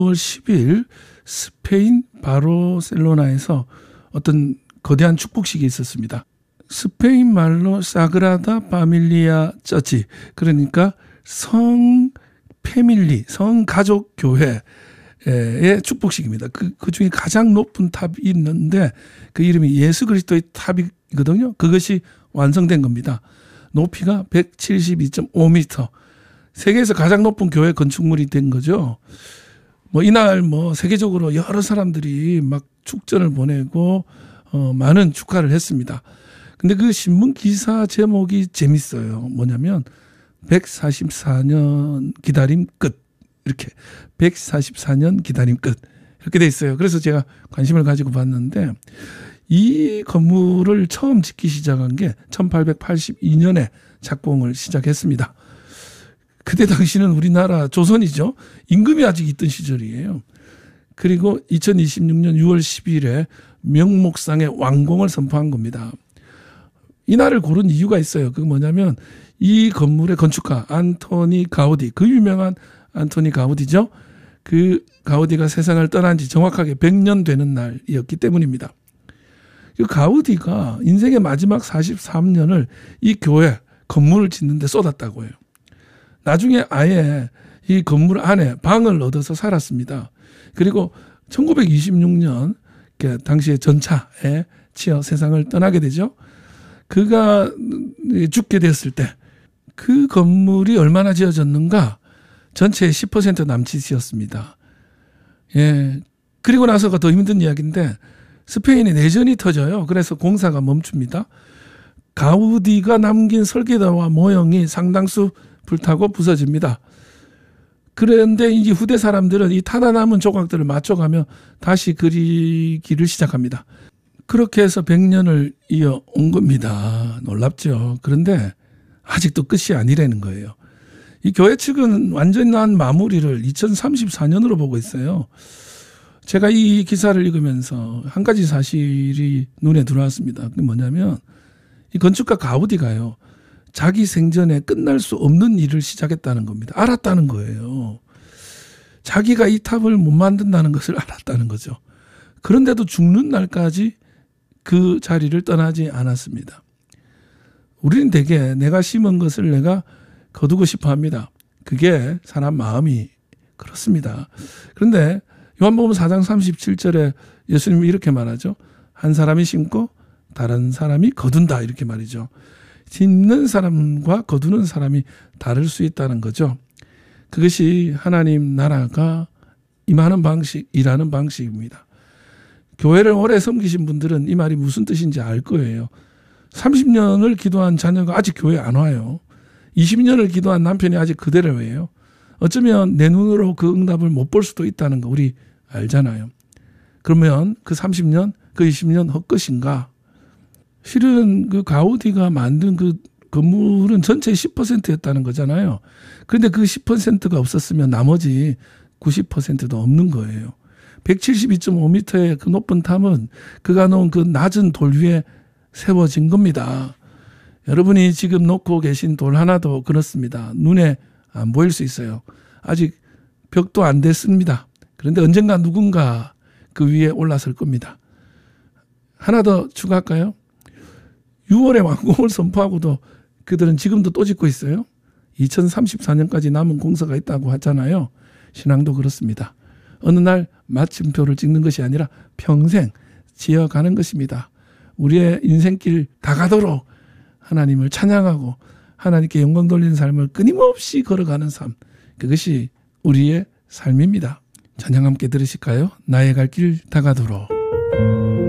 5월 10일 스페인 바르셀로나에서 어떤 거대한 축복식이 있었습니다. 스페인 말로 사그라다 파밀리아 처치, 그러니까 성 패밀리, 성 가족 교회의 축복식입니다. 그 중에 가장 높은 탑이 있는데 그 이름이 예수 그리스도의 탑이거든요. 그것이 완성된 겁니다. 높이가 172.5m. 세계에서 가장 높은 교회 건축물이 된 거죠. 이날 세계적으로 여러 사람들이 막 축전을 보내고 많은 축하를 했습니다. 근데 그 신문 기사 제목이 재밌어요. 뭐냐면 144년 기다림 끝. 이렇게 144년 기다림 끝. 이렇게 돼 있어요. 그래서 제가 관심을 가지고 봤는데 이 건물을 처음 짓기 시작한 게 1882년에 착공을 시작했습니다. 그때 당시는 우리나라 조선이죠. 임금이 아직 있던 시절이에요. 그리고 2026년 6월 10일에 명목상의 완공을 선포한 겁니다. 이날을 고른 이유가 있어요. 그게 뭐냐면 이 건물의 건축가 안토니 가우디, 그 유명한 안토니 가우디죠. 그 가우디가 세상을 떠난 지 정확하게 100년 되는 날이었기 때문입니다. 그 가우디가 인생의 마지막 43년을 이 교회 건물을 짓는데 쏟았다고 해요. 나중에 아예 이 건물 안에 방을 얻어서 살았습니다. 그리고 1926년 당시에 전차에 치여 세상을 떠나게 되죠. 그가 죽게 됐을 때 그 건물이 얼마나 지어졌는가? 전체의 10% 남짓이었습니다. 예. 그리고 나서가 더 힘든 이야기인데 스페인에 내전이 터져요. 그래서 공사가 멈춥니다. 가우디가 남긴 설계도와 모형이 상당수 불타고 부서집니다. 그런데 이제 후대 사람들은 이 타다 남은 조각들을 맞춰가며 다시 그리기를 시작합니다. 그렇게 해서 100년을 이어온 겁니다. 놀랍죠. 그런데 아직도 끝이 아니라는 거예요. 이 교회 측은 완전한 마무리를 2034년으로 보고 있어요. 제가 이 기사를 읽으면서 한 가지 사실이 눈에 들어왔습니다. 그게 뭐냐면 이 건축가 가우디가요. 자기 생전에 끝날 수 없는 일을 시작했다는 겁니다. 알았다는 거예요. 자기가 이 탑을 못 만든다는 것을 알았다는 거죠. 그런데도 죽는 날까지 그 자리를 떠나지 않았습니다. 우리는 대개 내가 심은 것을 내가 거두고 싶어 합니다. 그게 사람 마음이 그렇습니다. 그런데 요한복음 4장 37절에 예수님이 이렇게 말하죠. 한 사람이 심고 다른 사람이 거둔다, 이렇게 말이죠. 심는 사람과 거두는 사람이 다를 수 있다는 거죠. 그것이 하나님 나라가 임하는 방식, 일하는 방식입니다. 교회를 오래 섬기신 분들은 이 말이 무슨 뜻인지 알 거예요. 30년을 기도한 자녀가 아직 교회 안 와요. 20년을 기도한 남편이 아직 그대로예요. 어쩌면 내 눈으로 그 응답을 못 볼 수도 있다는 거 우리 알잖아요. 그러면 그 30년, 그 20년 헛것인가? 실은 그 가우디가 만든 그 건물은 전체의 10%였다는 거잖아요. 그런데 그 10%가 없었으면 나머지 90%도 없는 거예요. 172.5m의 그 높은 탑은 그가 놓은 그 낮은 돌 위에 세워진 겁니다. 여러분이 지금 놓고 계신 돌 하나도 그렇습니다. 눈에 안 보일 수 있어요. 아직 벽도 안 됐습니다. 그런데 언젠가 누군가 그 위에 올라설 겁니다. 하나 더 추가할까요? 6월에 완공을 선포하고도 그들은 지금도 또 짓고 있어요. 2034년까지 남은 공사가 있다고 하잖아요. 신앙도 그렇습니다. 어느 날 마침표를 찍는 것이 아니라 평생 지어가는 것입니다. 우리의 인생길 다 가도록 하나님을 찬양하고 하나님께 영광 돌리는 삶을 끊임없이 걸어가는 삶, 그것이 우리의 삶입니다. 찬양 함께 들으실까요? 나의 갈 길 다 가도록.